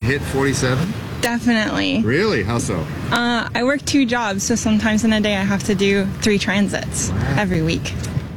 hit 47? Definitely. Really? How so? I work 2 jobs, so sometimes in a day I have to do 3 transits every week.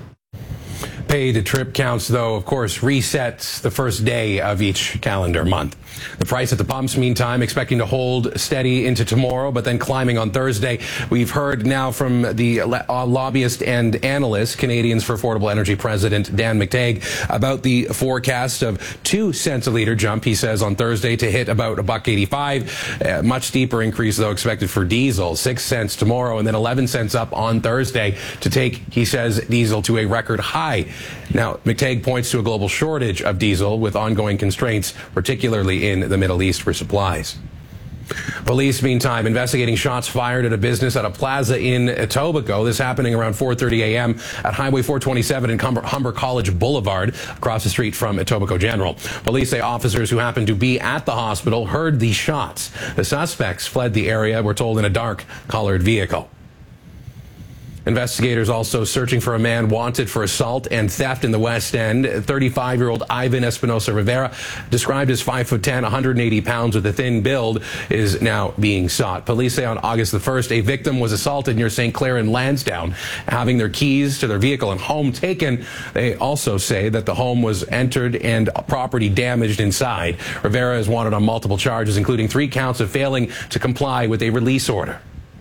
Paid trip counts, though, of course, resets the first day of each calendar month. The price at the pumps, meantime, expecting to hold steady into tomorrow, but then climbing on Thursday. We've heard now from the lobbyist and analyst, Canadians for Affordable Energy President Dan McTeague, about the forecast of 2 cents a litre jump, he says, on Thursday to hit about $1.85. Much steeper increase, though, expected for diesel, 6 cents tomorrow, and then 11 cents up on Thursday to take, he says, diesel to a record high. Now, McTeague points to a global shortage of diesel with ongoing constraints, particularly in the Middle East for supplies. Police, meantime, investigating shots fired at a business at a plaza in Etobicoke. This happening around 4:30 a.m. at Highway 427 and Humber College Boulevard, across the street from Etobicoke General. Police say officers who happened to be at the hospital heard the shots. The suspects fled the area, we're told, in a dark colored vehicle. Investigators also searching for a man wanted for assault and theft in the West End. 35-year-old Ivan Espinosa Rivera, described as 5'10", 180 pounds with a thin build, is now being sought. Police say on August the 1st, a victim was assaulted near St. Clair and Lansdowne, having their keys to their vehicle and home taken. They also say that the home was entered and property damaged inside. Rivera is wanted on multiple charges, including 3 counts of failing to comply with a release order.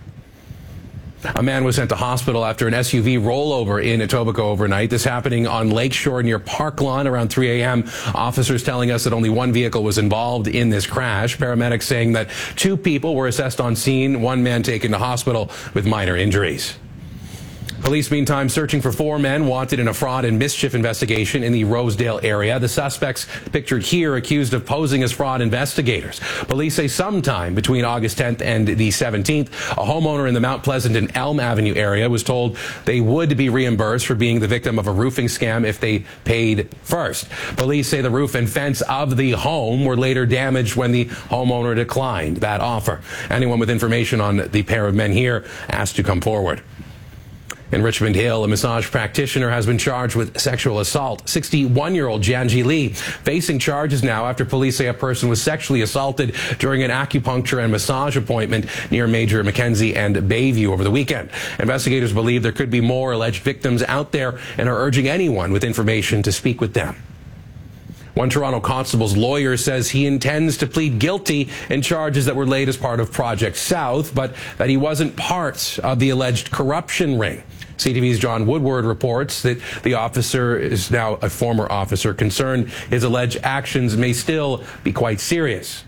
A man was sent to hospital after an SUV rollover in Etobicoke overnight. This happening on Lakeshore near Park Lawn around 3 a.m. Officers telling us that only 1 vehicle was involved in this crash. Paramedics saying that 2 people were assessed on scene, 1 man taken to hospital with minor injuries. Police, meantime, searching for 4 men wanted in a fraud and mischief investigation in the Rosedale area. The suspects pictured here accused of posing as fraud investigators. Police say sometime between August 10th and the 17th, a homeowner in the Mount Pleasant and Elm Avenue area was told they would be reimbursed for being the victim of a roofing scam if they paid first. Police say the roof and fence of the home were later damaged when the homeowner declined that offer. Anyone with information on the pair of men here asked to come forward. In Richmond Hill, a massage practitioner has been charged with sexual assault. 61-year-old Janji Lee facing charges now after police say a person was sexually assaulted during an acupuncture and massage appointment near Major Mackenzie and Bayview over the weekend. Investigators believe there could be more alleged victims out there and are urging anyone with information to speak with them. One Toronto constable's lawyer says he intends to plead guilty in charges that were laid as part of Project South, but that he wasn't part of the alleged corruption ring. CTV's John Woodward reports that the officer is now a former officer concerned his alleged actions may still be quite serious.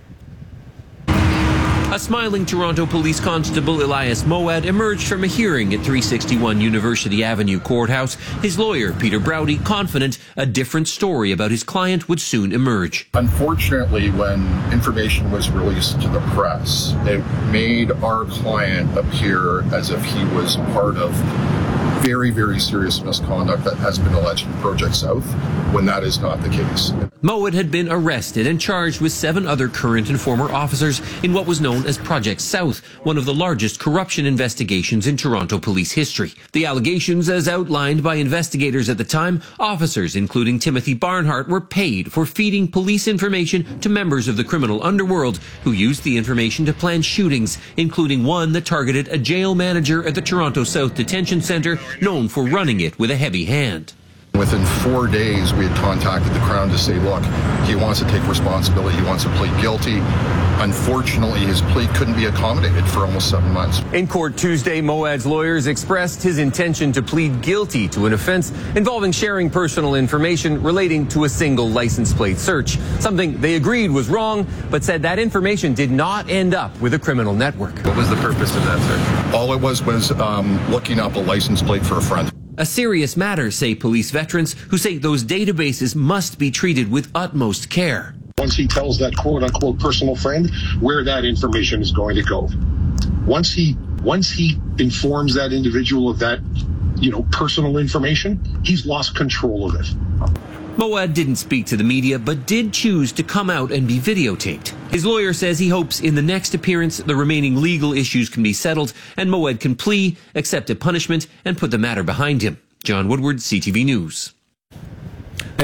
A smiling Toronto Police Constable Elias Moad emerged from a hearing at 361 University Avenue Courthouse. His lawyer, Peter Browdy, confident a different story about his client would soon emerge. Unfortunately, when information was released to the press, it made our client appear as if he was part of very, very serious misconduct that has been alleged in Project South, when that is not the case. Moad had been arrested and charged with 7 other current and former officers in what was known as Project South, one of the largest corruption investigations in Toronto police history. The allegations, as outlined by investigators at the time, officers, including Timothy Barnhart, were paid for feeding police information to members of the criminal underworld who used the information to plan shootings, including one that targeted a jail manager at the Toronto South Detention Centre, known for running it with a heavy hand. Within 4 days, we had contacted the Crown to say, look, he wants to take responsibility, he wants to plead guilty. Unfortunately, his plea couldn't be accommodated for almost 7 months. In court Tuesday, Moad's lawyers expressed his intention to plead guilty to an offense involving sharing personal information relating to a single license plate search, something they agreed was wrong, but said that information did not end up with a criminal network. What was the purpose of that search? All it was looking up a license plate for a friend. A serious matter, say police veterans, who say those databases must be treated with utmost care. Once he tells that quote-unquote personal friend where that information is going to go, once he informs that individual of that, personal information, he's lost control of it. Moad didn't speak to the media, but did choose to come out and be videotaped. His lawyer says he hopes in the next appearance the remaining legal issues can be settled and Moad can plea, accept a punishment, and put the matter behind him. John Woodward, CTV News.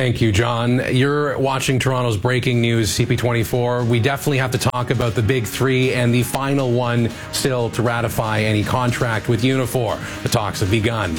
Thank you, John. You're watching Toronto's breaking news, CP24. We definitely have to talk about the big three and the final one still to ratify any contract with Unifor. The talks have begun.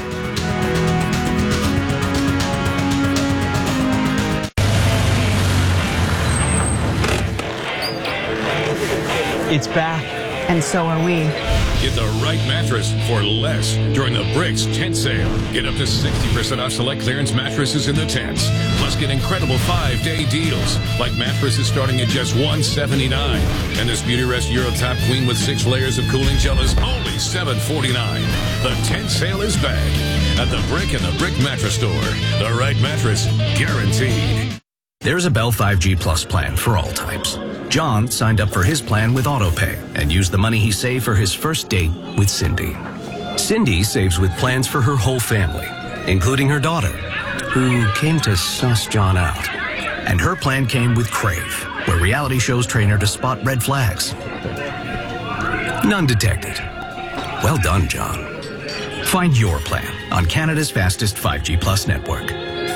It's back, and so are we. Get the right mattress for less during the Bricks tent sale. Get up to 60% off select clearance mattresses in the tents. Plus, get incredible 5-day deals, like mattresses starting at just $179. And this Beautyrest Euro Top Queen with 6 layers of cooling gel is only $749. The tent sale is back at the Brick and the Brick Mattress Store. The right mattress, guaranteed. There's a Bell 5G Plus plan for all types. John signed up for his plan with AutoPay and used the money he saved for his first date with Cindy. Cindy saves with plans for her whole family, including her daughter, who came to suss John out. And her plan came with Crave, where reality shows train her to spot red flags. None detected. Well done, John. Find your plan on Canada's fastest 5G Plus network.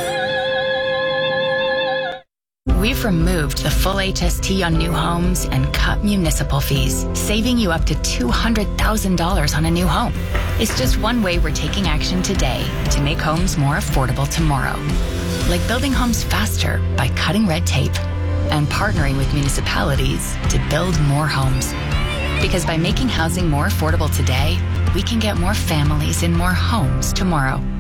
We've removed the full HST on new homes and cut municipal fees, saving you up to $200,000 on a new home. It's just one way we're taking action today to make homes more affordable tomorrow. Like building homes faster by cutting red tape and partnering with municipalities to build more homes. Because by making housing more affordable today, we can get more families in more homes tomorrow.